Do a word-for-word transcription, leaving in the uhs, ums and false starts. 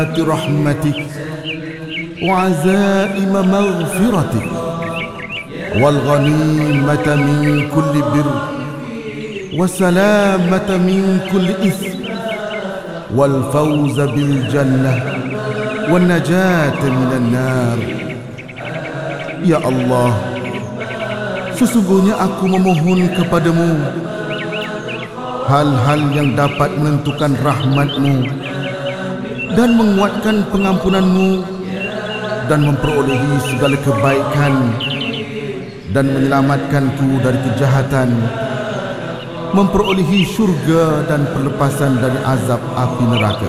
رحمتك وعزائم مغفرتك والغنيمة من كل بر والسلامة من كل إثم والفوز بالجنة والنجاة من النار. Ya Allah, sesungguhnya aku memohon kepadamu hal-hal yang dapat menentukan rahmat-Mu dan menguatkan pengampunan-Mu dan memperolehi segala kebaikan dan menyelamatkanku dari kejahatan, memperolehi syurga dan perlepasan dari azab api neraka.